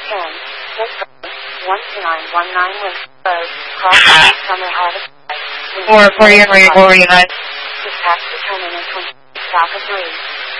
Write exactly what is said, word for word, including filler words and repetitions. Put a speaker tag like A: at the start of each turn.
A: ten, one two nine one nine Winston Road, Carl Summer Harvest.
B: Four, four, four, four, nine.
A: Dispatch determinant twenty, south of three.